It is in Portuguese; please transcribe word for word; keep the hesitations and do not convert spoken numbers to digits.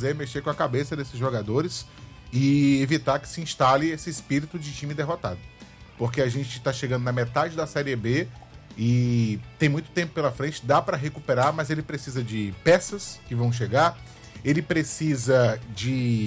fazer é mexer com a cabeça desses jogadores e evitar que se instale esse espírito de time derrotado. Porque a gente está chegando na metade da Série B e tem muito tempo pela frente, dá para recuperar, mas ele precisa de peças que vão chegar, ele precisa de